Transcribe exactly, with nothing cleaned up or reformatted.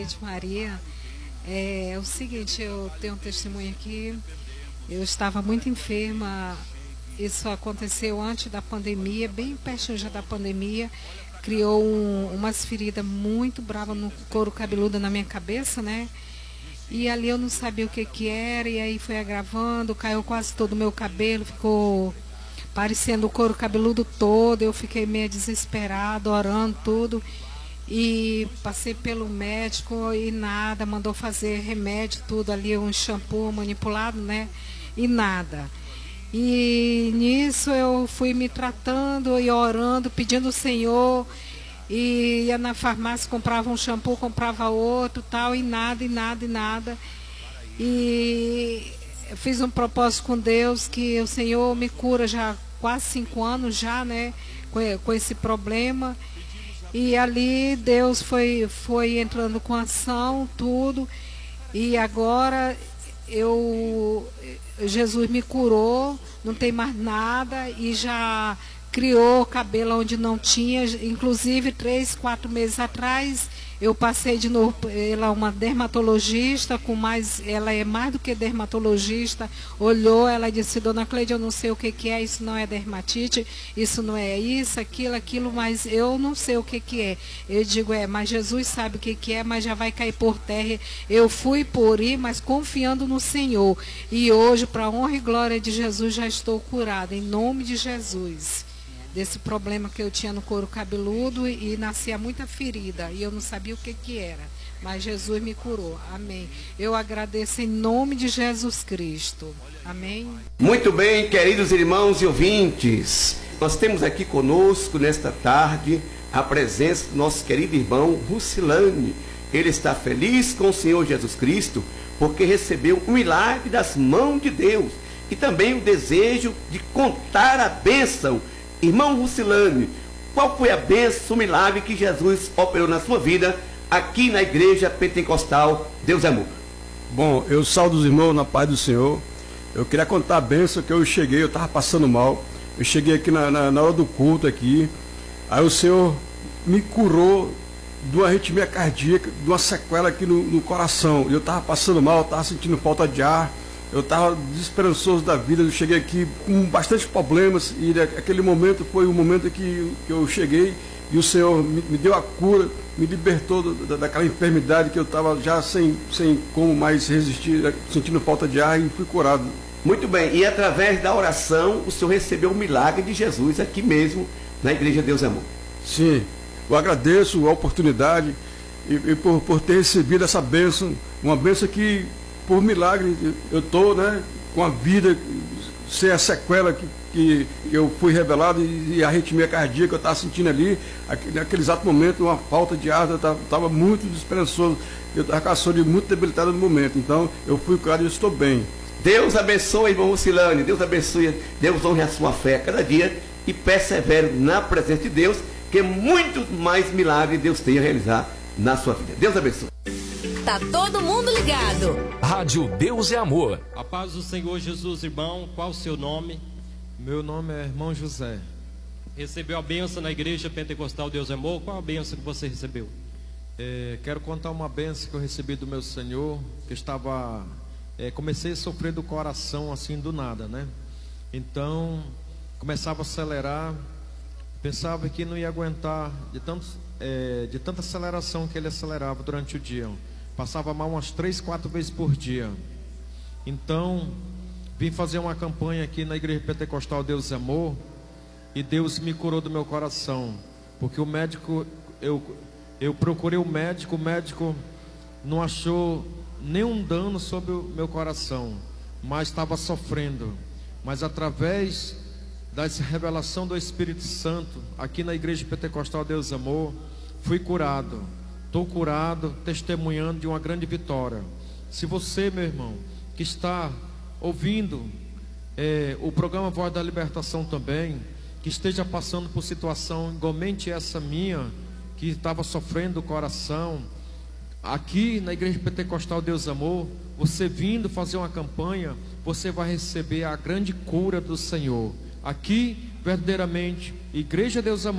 Neide Maria. É, é o seguinte, eu tenho um testemunho aqui. Eu estava muito enferma. Isso aconteceu antes da pandemia, bem pertinho já da pandemia. Criou um, umas feridas muito bravas no couro cabeludo na minha cabeça, né? E ali eu não sabia o que que era, e aí foi agravando, caiu quase todo o meu cabelo, ficou parecendo o couro cabeludo todo. Eu fiquei meio desesperada, orando tudo. E passei pelo médico e nada, mandou fazer remédio, tudo ali, um shampoo manipulado, né? E nada. E nisso eu fui me tratando e orando, pedindo ao Senhor. E ia na farmácia, comprava um shampoo, comprava outro, tal, e nada, e nada, e nada. E eu fiz um propósito com Deus que o Senhor me cura já há quase cinco anos já, né? Com, com esse problema. E ali Deus foi, foi entrando com ação, tudo. E agora eu, Jesus me curou, não tem mais nada e já criou cabelo onde não tinha. Inclusive, três, quatro meses atrás, eu passei de novo, ela é uma dermatologista, com mais, ela é mais do que dermatologista, olhou, ela disse, dona Cleide, eu não sei o que que é, isso não é dermatite, isso não é isso, aquilo, aquilo, mas eu não sei o que que é. Eu digo, é, mas Jesus sabe o que que é, mas já vai cair por terra. Eu fui por ir, mas confiando no Senhor. E hoje, para a honra e glória de Jesus, já estou curada, em nome de Jesus. Desse problema que eu tinha no couro cabeludo e nascia muita ferida e eu não sabia o que que era, mas Jesus me curou, amém. Eu agradeço em nome de Jesus Cristo, amém. Muito bem, queridos irmãos e ouvintes, nós temos aqui conosco nesta tarde a presença do nosso querido irmão Rucilane. Ele está feliz com o Senhor Jesus Cristo porque recebeu o milagre das mãos de Deus e também o desejo de contar a bênção. Irmão Rucilane, qual foi a bênção, o milagre que Jesus operou na sua vida aqui na Igreja Pentecostal Deus é Amor? Bom, eu saúdo os irmãos na paz do Senhor. Eu queria contar a bênção que eu cheguei, eu estava passando mal. Eu cheguei aqui na, na, na hora do culto aqui. Aí o Senhor me curou de uma arritmia cardíaca, de uma sequela aqui no, no coração. Eu estava passando mal, estava sentindo falta de ar. Eu estava desesperançoso da vida, eu cheguei aqui com bastante problemas e aquele momento foi o momento que, que eu cheguei e o Senhor me, me deu a cura, me libertou da, daquela enfermidade que eu estava já sem, sem como mais resistir, sentindo falta de ar e fui curado. Muito bem, e através da oração o Senhor recebeu o milagre de Jesus aqui mesmo na Igreja Deus é Amor. Sim, eu agradeço a oportunidade e, e por, por ter recebido essa bênção, uma bênção que por milagre eu estou, né, com a vida, sem a sequela que, que eu fui revelado e, e a arritmia cardíaca que eu estava sentindo ali, aquele, naquele exato momento, uma falta de ar, eu estava muito desesperançoso, eu estava com a saúde muito debilitada no momento, então eu fui curado e estou bem. Deus abençoe, irmão Rucilane, Deus abençoe, Deus honre a sua fé cada dia e persevere na presença de Deus, que muito mais milagre Deus tem a realizar na sua vida. Deus abençoe. Tá todo mundo ligado. Rádio Deus é Amor. A paz do Senhor Jesus, irmão. Qual o seu nome? Meu nome é irmão José. Recebeu a bênção na Igreja Pentecostal Deus é Amor? Qual a bênção que você recebeu? É, quero contar uma bênção que eu recebi do meu Senhor, que eu estava... É, comecei a sofrer do coração assim do nada, né? Então, começava a acelerar, pensava que não ia aguentar de, tanto, é, de tanta aceleração que ele acelerava durante o dia. Passava mal umas três, quatro vezes por dia. Então, vim fazer uma campanha aqui na Igreja Pentecostal Deus é Amor. E Deus me curou do meu coração. Porque o médico, eu, eu procurei o médico, o médico não achou nenhum dano sobre o meu coração, mas estava sofrendo. Mas através da revelação do Espírito Santo, aqui na Igreja Pentecostal Deus é Amor, fui curado. Estou curado, testemunhando de uma grande vitória. Se você, meu irmão, que está ouvindo é, o programa Voz da Libertação também, que esteja passando por situação igualmente essa minha, que estava sofrendo o coração, aqui na Igreja Pentecostal Deus é Amor, você vindo fazer uma campanha, você vai receber a grande cura do Senhor. Aqui, verdadeiramente, Igreja Deus é Amor.